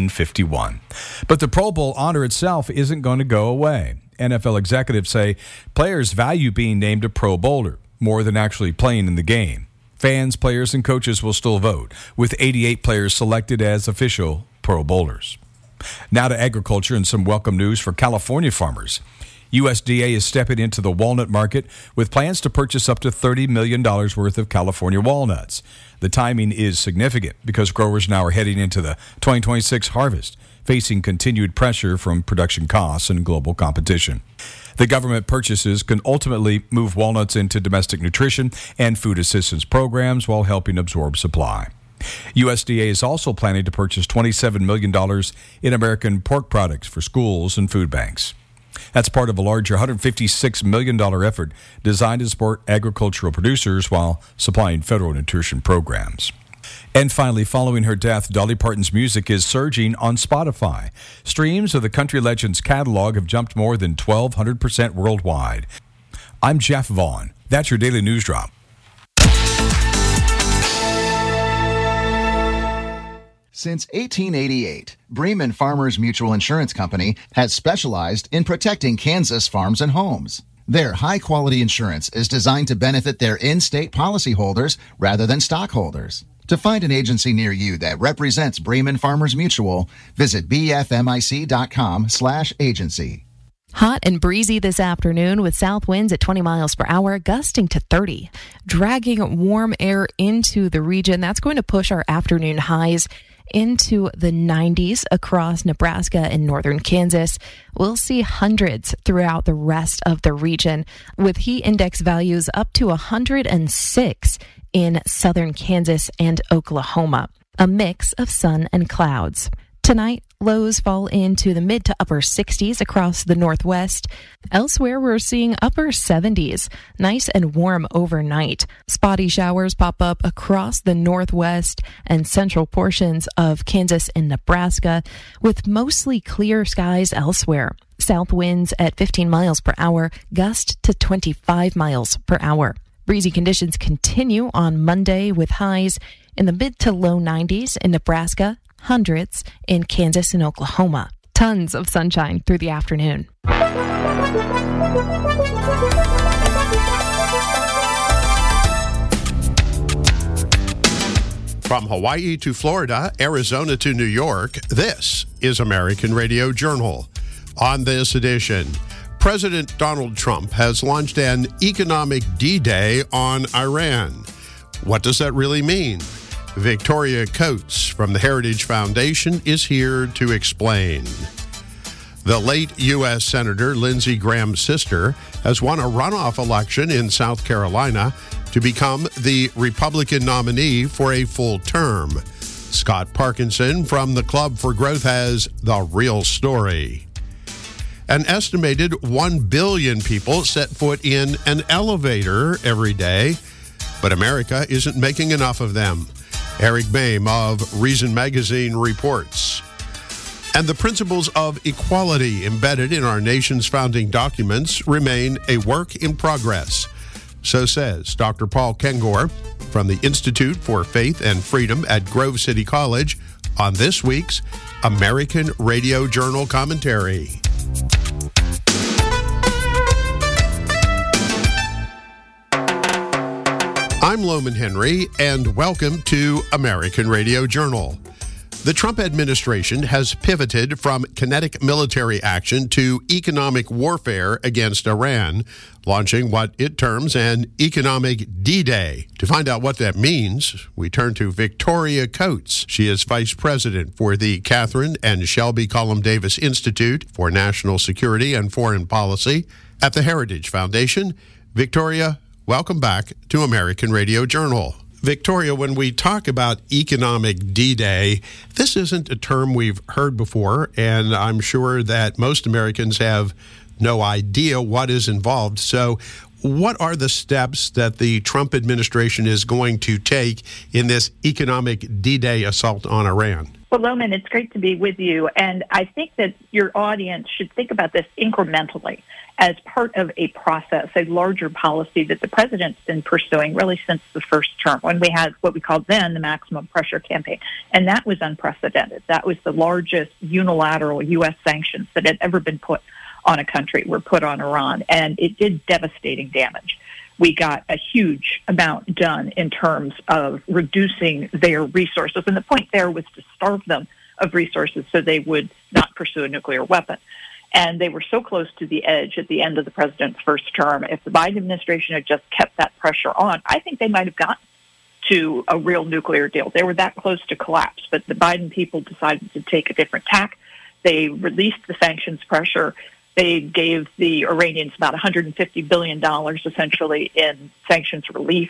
Speaker 11: 1951. But the Pro Bowl honor itself isn't going to go away. NFL executives say players value being named a Pro Bowler more than actually playing in the game. Fans, players, and coaches will still vote, with 88 players selected as official Pro Bowlers. Now to agriculture and some welcome news for California farmers. USDA is stepping into the walnut market with plans to purchase up to $30 million worth of California walnuts. The timing is significant because growers now are heading into the 2026 harvest, facing continued pressure from production costs and global competition. The government purchases can ultimately move walnuts into domestic nutrition and food assistance programs while helping absorb supply. USDA is also planning to purchase $27 million in American pork products for schools and food banks. That's part of a larger $156 million effort designed to support agricultural producers while supplying federal nutrition programs. And finally, following her death, Dolly Parton's music is surging on Spotify. Streams of the country legend's catalog have jumped more than 1,200% worldwide. I'm Jeff Vaughn. That's your Daily News Drop.
Speaker 12: Since 1888, Bremen Farmers Mutual Insurance Company has specialized in protecting Kansas farms and homes. Their high-quality insurance is designed to benefit their in-state policyholders rather than stockholders. To find an agency near you that represents Bremen Farmers Mutual, visit bfmic.com/agency.
Speaker 13: Hot and breezy this afternoon with south winds at 20 miles per hour, gusting to 30. Dragging warm air into the region, that's going to push our afternoon highs into the 90s across Nebraska and northern Kansas. We'll see hundreds throughout the rest of the region, with heat index values up to 106 in southern Kansas and Oklahoma. A mix of sun and clouds. Tonight, lows fall into the mid to upper 60s across the northwest. Elsewhere, we're seeing upper 70s, nice and warm overnight. Spotty showers pop up across the northwest and central portions of Kansas and Nebraska, with mostly clear skies elsewhere. South winds at 15 miles per hour, gust to 25 miles per hour. Breezy conditions continue on Monday with highs in the mid to low 90s in Nebraska, hundreds in Kansas and Oklahoma. Tons of sunshine through the afternoon.
Speaker 14: From Hawaii to Florida, Arizona to New York, this is American Radio Journal. On this edition, President Donald Trump has launched an economic D-Day on Iran. What does that really mean? Victoria Coates from the Heritage Foundation is here to explain. The late U.S. Senator Lindsey Graham's sister has won a runoff election in South Carolina to become the Republican nominee for a full term. Scott Parkinson from the Club for Growth has the real story. An estimated 1 billion people set foot in an elevator every day, but America isn't making enough of them. Eric Boehm of Reason Magazine reports. And the principles of equality embedded in our nation's founding documents remain a work in progress. So says Dr. Paul Kengor from the Institute for Faith and Freedom at Grove City College on this week's American Radio Journal Commentary. I'm Loman Henry, and welcome to American Radio Journal. The Trump administration has pivoted from kinetic military action to economic warfare against Iran, launching what it terms an economic D-Day. To find out what that means, we turn to Victoria Coates. She is vice president for the Catherine and Shelby Cullom Davis Institute for National Security and Foreign Policy at the Heritage Foundation. Victoria, welcome back to American Radio Journal. Victoria, when we talk about economic D-Day, this isn't a term we've heard before, and I'm sure that most Americans have no idea what is involved. So what are the steps that the Trump administration is going to take in this economic D-Day assault on Iran?
Speaker 15: Well, Loman, it's great to be with you. And I think that your audience should think about this incrementally as part of a process, a larger policy that the president's been pursuing really since the first term, when we had what we called then the maximum pressure campaign. And that was unprecedented. That was the largest unilateral U.S. sanctions that had ever been put on a country were put on Iran. And it did devastating damage. We got a huge amount done in terms of reducing their resources. And the point there was to starve them of resources so they would not pursue a nuclear weapon. And they were so close to the edge at the end of the president's first term. If the Biden administration had just kept that pressure on, I think they might have gotten to a real nuclear deal. They were that close to collapse, but the Biden people decided to take a different tack. They released the sanctions pressure. They gave the Iranians about $150 billion essentially in sanctions relief,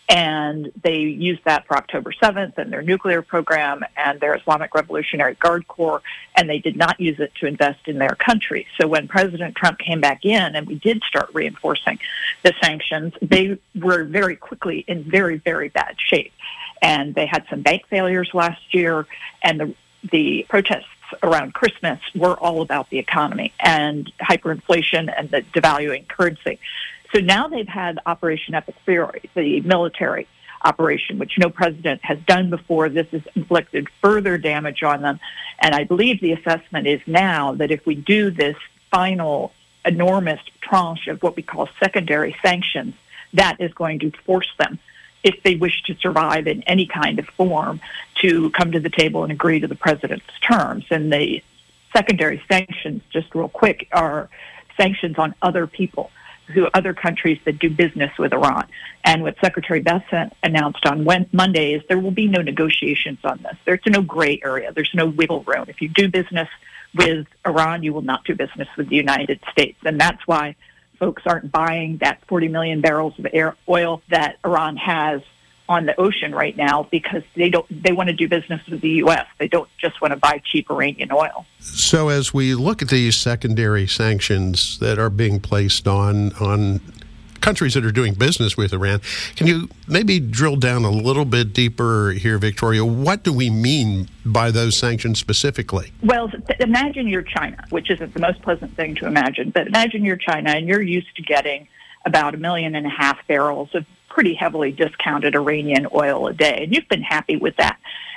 Speaker 15: and they used that for October 7th and their nuclear program and their Islamic Revolutionary Guard Corps, and they did not use it to invest in their country. So when President Trump came back in and we did start reinforcing the sanctions, they were very quickly in very, very bad shape. And they had some bank failures last year, and the protests around Christmas were all about the economy and hyperinflation and the devaluing currency. So now they've had Operation Epic Fury, the military operation, which no president has done before. This has inflicted further damage on them. And I believe the assessment is now that if we do this final enormous tranche of what we call secondary sanctions, that is going to force them, if they wish to survive in any kind of form, to come to the table and agree to the president's terms. And the secondary sanctions, just real quick, are sanctions on other people, other countries that do business with Iran. And what Secretary Bessent announced on Monday is there will be no negotiations on this. There's no gray area. There's no wiggle room. If you do business with Iran, you will not do business with the United States. And that's why folks aren't buying that 40 million barrels of oil that Iran has on the ocean right now, because they want to do business with the U.S. They don't just want to buy cheap Iranian oil.
Speaker 14: So as we look at these secondary sanctions that are being placed on countries that are doing business with Iran, can you maybe drill down a little bit deeper here, Victoria? What do we mean by those sanctions specifically?
Speaker 15: Well, imagine you're China, which isn't the most pleasant thing to imagine, but imagine you're China and you're used to getting about 1.5 million barrels of pretty heavily discounted Iranian oil a day. And you've been happy with that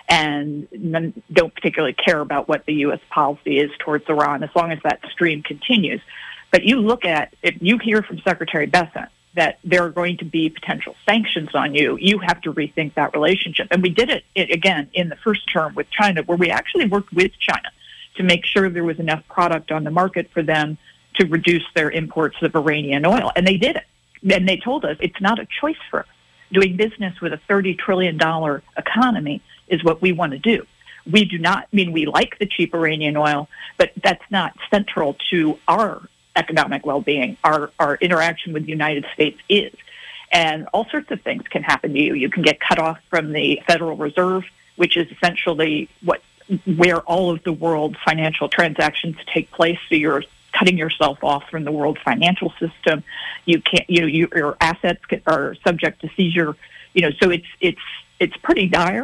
Speaker 15: and don't particularly care about what the U.S. policy is towards Iran as long as that stream continues. But you look at, if you hear from Secretary Bessent that there are going to be potential sanctions on you, you have to rethink that relationship. And we did it again in the first term with China, where we actually worked with China to make sure there was enough product on the market for them to reduce their imports of Iranian oil. And they did it. And they told us it's not a choice for us. Doing business with a $30 trillion economy is what we want to do. We do not mean we like the cheap Iranian oil, but that's not central to our economic well-being. Our interaction with the United States is. And all sorts of things can happen to you. You can get cut off from the Federal Reserve, which is essentially where all of the world's financial transactions take place. So you're cutting yourself off from the world financial system. You can't, your assets are subject to seizure. So it's pretty dire.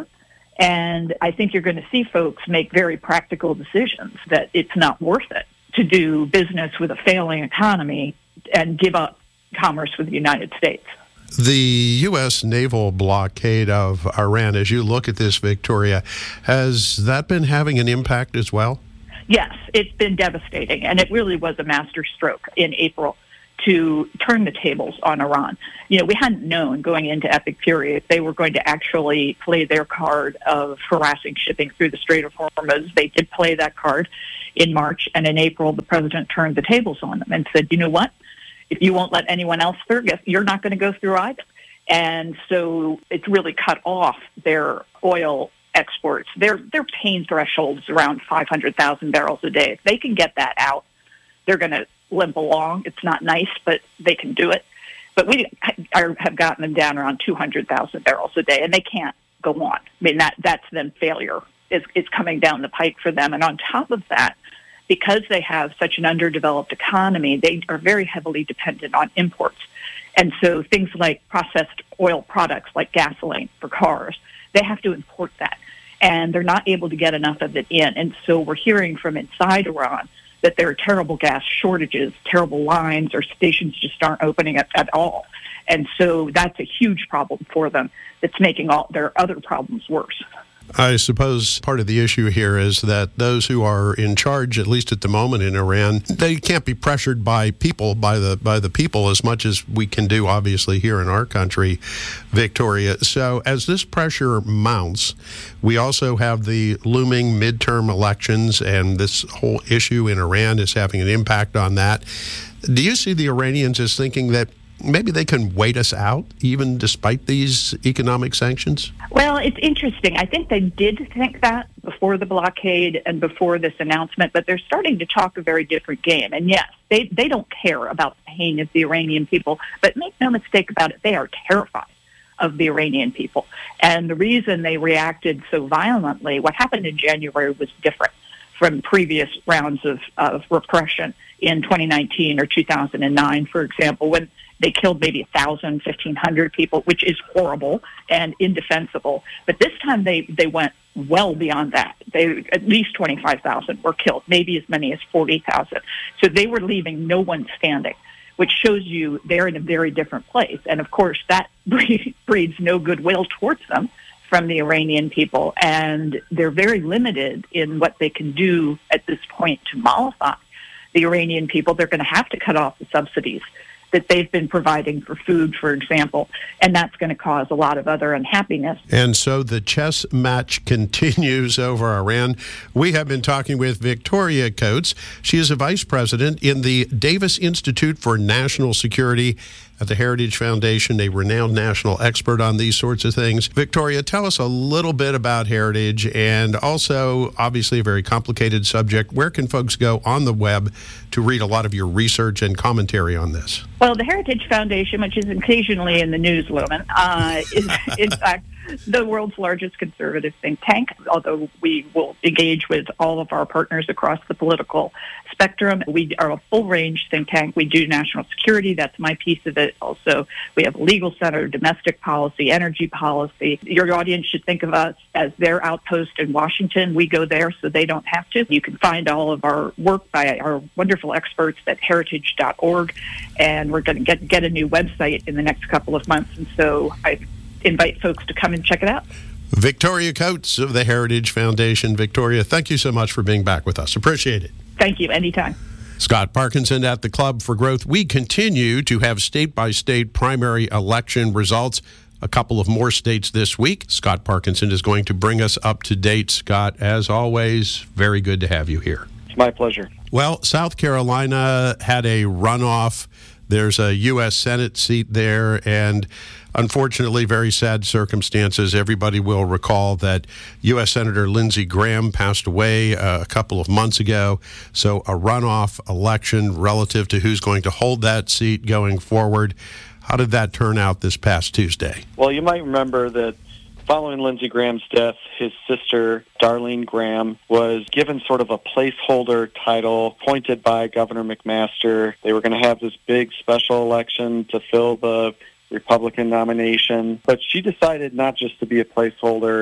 Speaker 15: And I think you're going to see folks make very practical decisions that it's not worth it to do business with a failing economy and give up commerce with the United States.
Speaker 14: The U.S. naval blockade of Iran, as you look at this, Victoria, has that been having an impact as well?
Speaker 15: Yes, it's been devastating, and it really was a masterstroke in April to turn the tables on Iran. You know, we hadn't known going into Epic Fury if they were going to actually play their card of harassing shipping through the Strait of Hormuz. They did play that card in March, and in April, the president turned the tables on them and said, you know what? If you won't let anyone else through, you're not going to go through either. And so it's really cut off their oil exports. Their pain threshold is around 500,000 barrels a day. If they can get that out, they're going to limp along. It's not nice, but they can do it. But we have gotten them down around 200,000 barrels a day, and they can't go on. I mean, that's then failure is coming down the pike for them. And on top of that, because they have such an underdeveloped economy, they are very heavily dependent on imports. And so things like processed oil products like gasoline for cars, they have to import that. And they're not able to get enough of it in. And so we're hearing from inside Iran that there are terrible gas shortages, terrible lines, or stations just aren't opening at all. And so that's a huge problem for them that's making all their other problems worse.
Speaker 14: I suppose part of the issue here is that those who are in charge, at least at the moment in Iran, they can't be pressured by people, by the people as much as we can do, obviously, here in our country, Victoria. So as this pressure mounts, we also have the looming midterm elections, and this whole issue in Iran is having an impact on that. Do you see the Iranians as thinking that maybe they can wait us out, even despite these economic sanctions?
Speaker 15: Well, it's interesting. I think they did think that before the blockade and before this announcement, but they're starting to talk a very different game. And yes, they don't care about the pain of the Iranian people, but make no mistake about it, they are terrified of the Iranian people. And the reason they reacted so violently, what happened in January was different from previous rounds of repression in 2019 or 2009, for example, when they killed maybe 1,000, 1,500 people, which is horrible and indefensible. But this time they went well beyond that. At least 25,000 were killed, maybe as many as 40,000. So they were leaving no one standing, which shows you they're in a very different place. And, of course, that breeds no goodwill towards them from the Iranian people. And they're very limited in what they can do at this point to mollify the Iranian people. They're going to have to cut off the subsidies that they've been providing for food, for example, and that's going to cause a lot of other unhappiness.
Speaker 14: And so the chess match continues over Iran. We have been talking with Victoria Coates. She is a vice president in the Davis Institute for National Security at the Heritage Foundation, a renowned national expert on these sorts of things. Victoria, tell us a little bit about Heritage, and also, obviously, a very complicated subject. Where can folks go on the web to read a lot of your research and commentary on this?
Speaker 15: Well, the Heritage Foundation, which is occasionally in the news, Lumen, is in fact the world's largest conservative think tank, although we will engage with all of our partners across the political spectrum. We are a full-range think tank. We do national security. That's my piece of it. Also, we have a legal center, domestic policy, energy policy. Your audience should think of us as their outpost in Washington. We go there so they don't have to. You can find all of our work by our wonderful experts at heritage.org, and we're going to get a new website in the next couple of months, and so I invite folks to come and check it out.
Speaker 14: Victoria Coates of the Heritage Foundation. Victoria, thank you so much for being back with us. Appreciate it.
Speaker 15: Thank you. Anytime.
Speaker 14: Scott Parkinson at the Club for Growth. We continue to have state-by-state primary election results. A couple of more states this week. Scott Parkinson is going to bring us up to date. Scott, as always, very good to have you here.
Speaker 16: It's my pleasure.
Speaker 14: Well, South Carolina had a runoff. There's a U.S. Senate seat there, and unfortunately, very sad circumstances. Everybody will recall that U.S. Senator Lindsey Graham passed away a couple of months ago. So a runoff election relative to who's going to hold that seat going forward. How did that turn out this past Tuesday?
Speaker 16: Well, you might remember that following Lindsey Graham's death, his sister, Darlene Graham, was given sort of a placeholder title appointed by Governor McMaster. They were going to have this big special election to fill the Republican nomination, but she decided not just to be a placeholder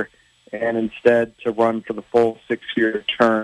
Speaker 16: and instead to run for the full 6-year term.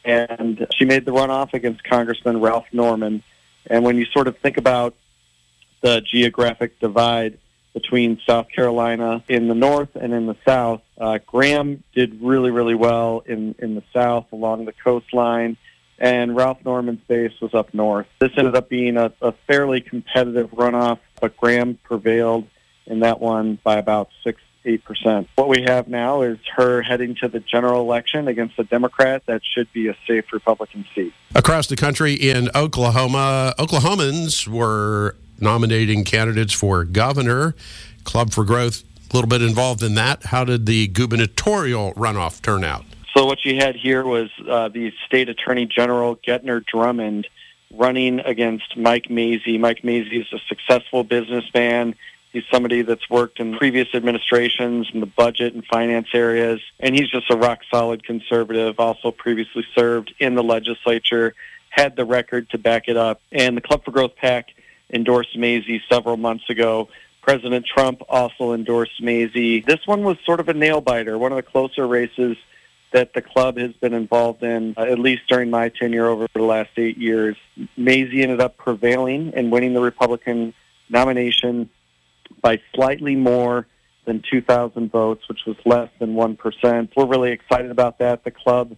Speaker 16: And she made the runoff against Congressman Ralph Norman. And when you sort of think about the geographic divide between South Carolina in the north and in the south, Graham did really, really well in the south along the coastline, and Ralph Norman's base was up north. This ended up being a fairly competitive runoff, but Graham prevailed in that one by about 6-8%. What we have now is her heading to the general election against a Democrat that should be a safe Republican seat.
Speaker 14: Across the country in Oklahoma, Oklahomans were nominating candidates for governor. Club for Growth, a little bit involved in that. How did the gubernatorial runoff turn out?
Speaker 16: So what you had here was the state attorney general, Gettner Drummond, running against Mike Mazzei. Mike Mazzei is a successful businessman. He's somebody that's worked in previous administrations in the budget and finance areas, and he's just a rock-solid conservative, also previously served in the legislature, had the record to back it up. And the Club for Growth PAC endorsed Mazzei several months ago. President Trump also endorsed Mazzei. This one was sort of a nail-biter, one of the closer races that the club has been involved in, at least during my tenure over the last 8 years. Mazzei ended up prevailing and winning the Republican nomination by slightly more than 2,000 votes, which was less than 1%. We're really excited about that. The club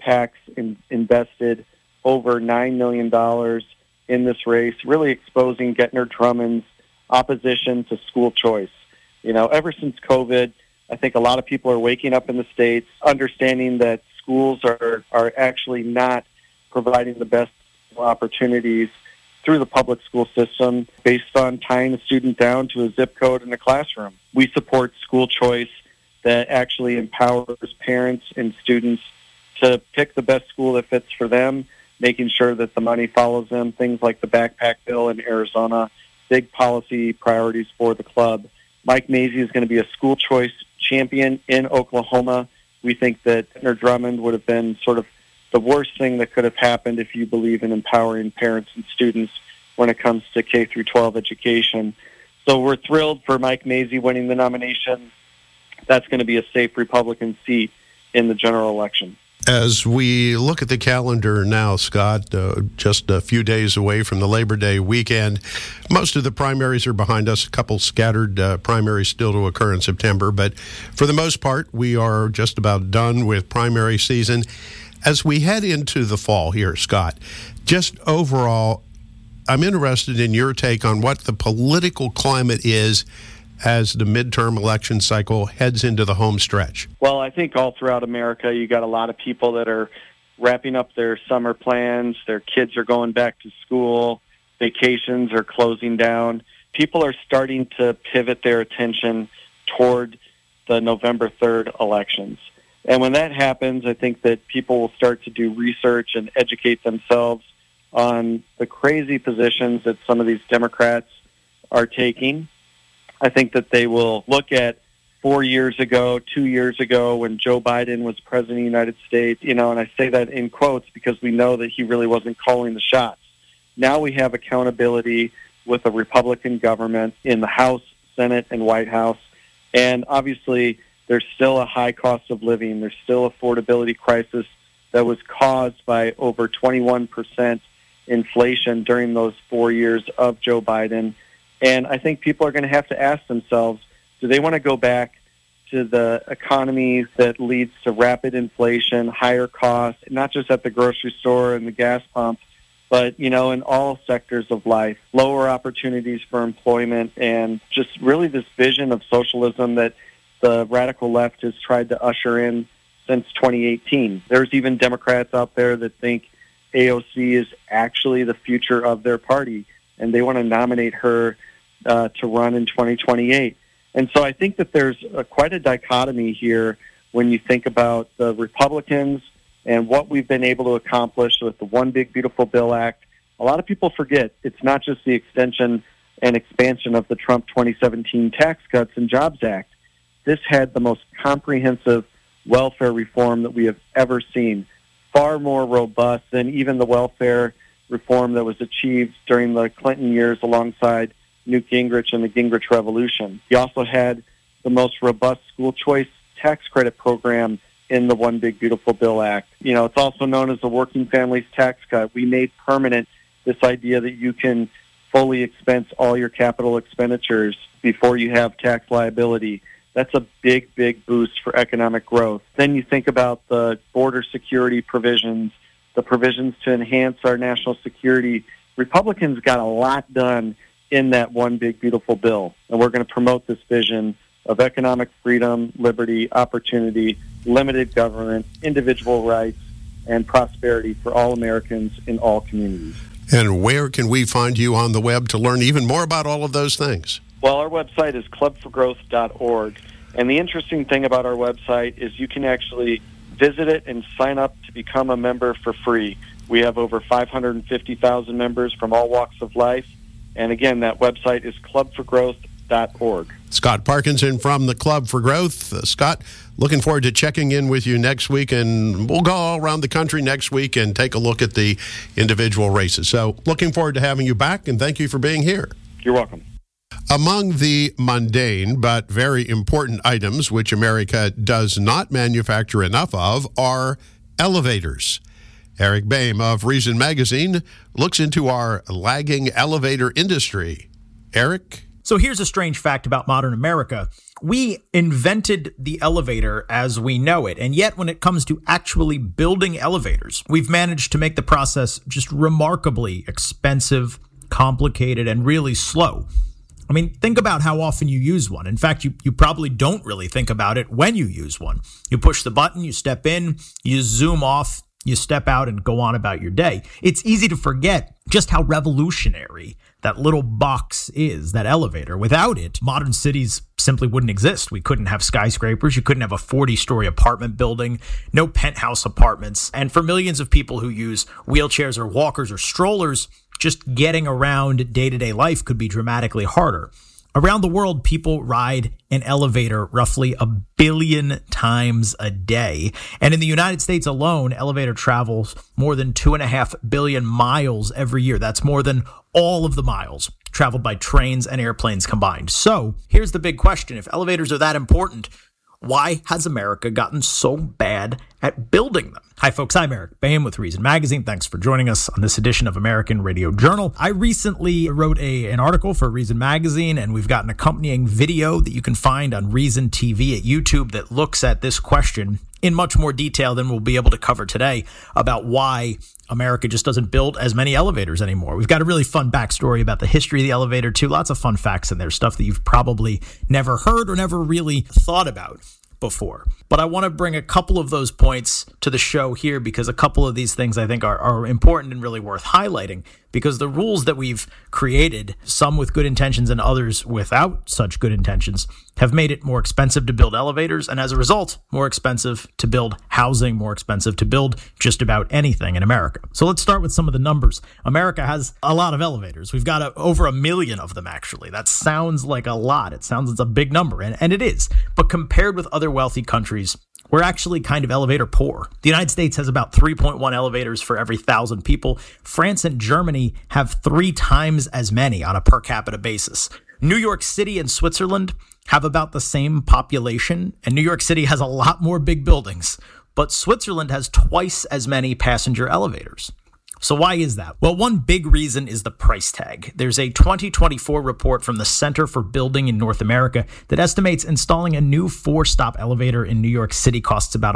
Speaker 16: PACs invested over $9 million in this race, really exposing Gettner Drummond's opposition to school choice. You know, ever since COVID, I think a lot of people are waking up in the states, understanding that schools are actually not providing the best opportunities through the public school system based on tying a student down to a zip code in the classroom. We support school choice that actually empowers parents and students to pick the best school that fits for them, making sure that the money follows them, things like the backpack bill in Arizona, big policy priorities for the club. Mike Mazzei is going to be a school choice champion in Oklahoma. We think that Gettner Drummond would have been sort of the worst thing that could have happened if you believe in empowering parents and students when it comes to K through 12 education. So we're thrilled for Mike Mazzei winning the nomination. That's going to be a safe Republican seat in the general election.
Speaker 14: As we look at the calendar now, Scott, just a few days away from the Labor Day weekend, most of the primaries are behind us. A couple scattered primaries still to occur in September, but for the most part, we are just about done with primary season. As we head into the fall here, Scott, just overall, I'm interested in your take on what the political climate is as the midterm election cycle heads into the home stretch.
Speaker 16: Well, I think all throughout America, you got a lot of people that are wrapping up their summer plans. Their kids are going back to school. Vacations are closing down. People are starting to pivot their attention toward the November 3rd elections. And when that happens, I think that people will start to do research and educate themselves on the crazy positions that some of these Democrats are taking. I think that they will look at 4 years ago, 2 years ago, when Joe Biden was president of the United States, and I say that in quotes because we know that he really wasn't calling the shots. Now we have accountability with a Republican government in the House, Senate, and White House. And obviously, there's still a high cost of living. There's still affordability crisis that was caused by over 21% inflation during those 4 years of Joe Biden. And I think people are going to have to ask themselves, do they want to go back to the economy that leads to rapid inflation, higher costs, not just at the grocery store and the gas pump, but, in all sectors of life, lower opportunities for employment, and just really this vision of socialism that the radical left has tried to usher in since 2018. There's even Democrats out there that think AOC is actually the future of their party, and they want to nominate her to run in 2028. And so I think that there's quite a dichotomy here when you think about the Republicans and what we've been able to accomplish with the One Big Beautiful Bill Act. A lot of people forget it's not just the extension and expansion of the Trump 2017 Tax Cuts and Jobs Act. This had the most comprehensive welfare reform that we have ever seen, far more robust than even the welfare reform that was achieved during the Clinton years alongside Newt Gingrich and the Gingrich Revolution. He also had the most robust school choice tax credit program in the One Big Beautiful Bill Act. You know, it's also known as the Working Families Tax Cut. We made permanent this idea that you can fully expense all your capital expenditures before you have tax liability. That's a big, big boost for economic growth. Then you think about the border security provisions, the provisions to enhance our national security. Republicans got a lot done in that One Big Beautiful Bill, and we're going to promote this vision of economic freedom, liberty, opportunity, limited government, individual rights, and prosperity for all Americans in all communities.
Speaker 14: And where can we find you on the web to learn even more about all of those things?
Speaker 16: Well, our website is clubforgrowth.org. And the interesting thing about our website is you can actually visit it and sign up to become a member for free. We have over 550,000 members from all walks of life. And again, that website is clubforgrowth.org.
Speaker 14: Scott Parkinson from the Club for Growth. Scott, looking forward to checking in with you next week, and we'll go all around the country next week and take a look at the individual races. So looking forward to having you back, and thank you for being here.
Speaker 16: You're welcome.
Speaker 14: Among the mundane but very important items which America does not manufacture enough of are elevators. Eric Boehm of Reason Magazine looks into our lagging elevator industry. Eric?
Speaker 17: So here's a strange fact about modern America. We invented the elevator as we know it, and yet when it comes to actually building elevators, we've managed to make the process just remarkably expensive, complicated, and really slow. I mean, think about how often you use one. In fact, you probably don't really think about it when you use one. You push the button, you step in, you zoom off, you step out and go on about your day. It's easy to forget just how revolutionary that little box is, that elevator. Without it, modern cities simply wouldn't exist. We couldn't have skyscrapers. You couldn't have a 40-story apartment building, no penthouse apartments. And for millions of people who use wheelchairs or walkers or strollers, just getting around day-to-day life could be dramatically harder. Around the world, people ride an elevator roughly 1 billion times a day. And in the United States alone, elevator travels more than 2.5 billion miles every year. That's more than all of the miles traveled by trains and airplanes combined. So here's the big question. If elevators are that important, why has America gotten so bad at building them? Hi, folks. I'm Eric Boehm with Reason Magazine. Thanks for joining us on this edition of American Radio Journal. I recently wrote an article for Reason Magazine, and we've got an accompanying video that you can find on Reason TV at YouTube that looks at this question in much more detail than we'll be able to cover today about why America just doesn't build as many elevators anymore. We've got a really fun backstory about the history of the elevator, too. Lots of fun facts in there, stuff that you've probably never heard or never really thought about before. But I want to bring a couple of those points to the show here because a couple of these things I think are important and really worth highlighting, because the rules that we've created, some with good intentions and others without such good intentions, have made it more expensive to build elevators, and as a result, more expensive to build housing, more expensive to build just about anything in America. So let's start with some of the numbers. America has a lot of elevators. We've got over 1 million of them, actually. That sounds like a lot. It sounds like a big number, and it is. But compared with other wealthy countries, we're actually kind of elevator poor. The United States has about 3.1 elevators for every 1,000 people. France and Germany have 3 times as many on a per capita basis. New York City and Switzerland have about the same population, and New York City has a lot more big buildings, but Switzerland has twice as many passenger elevators. So why is that? Well, one big reason is the price tag. There's a 2024 report from the Center for Building in North America that estimates installing a new 4-stop elevator in New York City costs about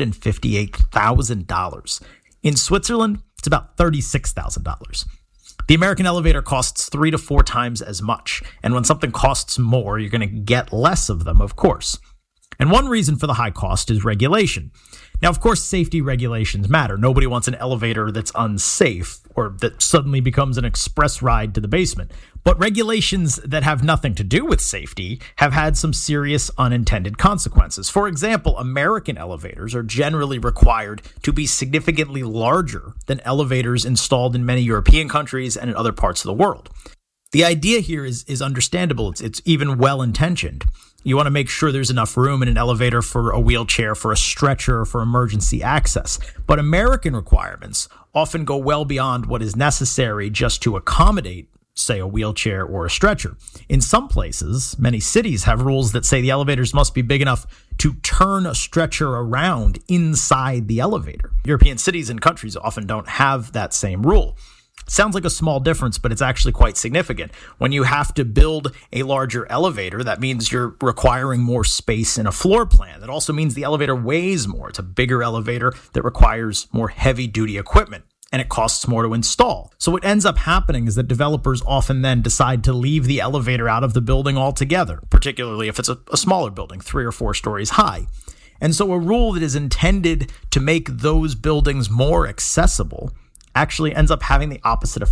Speaker 17: $158,000. In Switzerland, it's about $36,000. The American elevator costs 3 to 4 times as much. And when something costs more, you're going to get less of them, of course. And one reason for the high cost is regulation. Now, of course, safety regulations matter. Nobody wants an elevator that's unsafe or that suddenly becomes an express ride to the basement. But regulations that have nothing to do with safety have had some serious unintended consequences. For example, American elevators are generally required to be significantly larger than elevators installed in many European countries and in other parts of the world. The idea here is understandable. It's even well-intentioned. You want to make sure there's enough room in an elevator for a wheelchair, for a stretcher, for emergency access. But American requirements often go well beyond what is necessary just to accommodate say a wheelchair or a stretcher. In some places, many cities have rules that say the elevators must be big enough to turn a stretcher around inside the elevator. European cities and countries often don't have that same rule. Sounds like a small difference, but it's actually quite significant. When you have to build a larger elevator, that means you're requiring more space in a floor plan. That also means the elevator weighs more. It's a bigger elevator that requires more heavy-duty equipment, and it costs more to install. So what ends up happening is that developers often then decide to leave the elevator out of the building altogether, particularly if it's a smaller building, 3 or 4 stories high. And so a rule that is intended to make those buildings more accessible actually ends up having the opposite effect.